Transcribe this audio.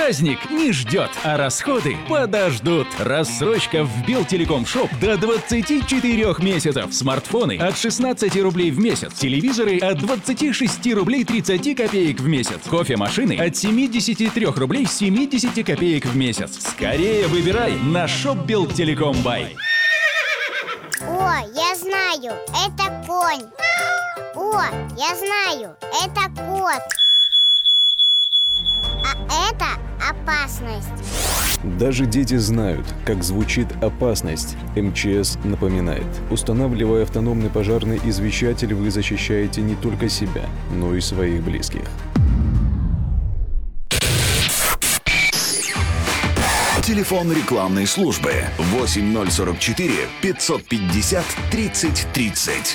Праздник не ждет, а расходы подождут. Рассрочка в Белтелеком Шоп до 24 месяцев. Смартфоны от 16 рублей в месяц. Телевизоры от 26 рублей 30 копеек в месяц. Кофемашины от 73 рублей 70 копеек в месяц. Скорее выбирай на Shop Белтелеком Бай. О, я знаю, это конь. О, я знаю, это кот. А это опасность. Даже дети знают, как звучит опасность. МЧС напоминает. Устанавливая автономный пожарный извещатель, вы защищаете не только себя, но и своих близких. Телефон рекламной службы 8044 550 30 30.